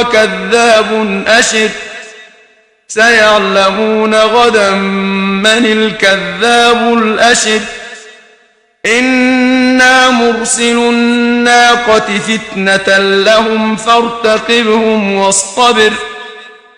كذاب أشر سيعلمون غدا من الكذاب الأشر إنا مرسل الناقة فتنة لهم فارتقبهم واصطبر